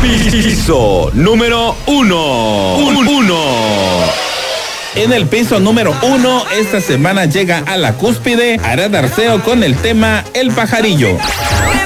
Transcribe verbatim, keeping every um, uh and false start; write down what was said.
Piso número uno. Un, uno. En el piso número uno, esta semana llega a la cúspide Arad Arceo con el tema El Pajarillo.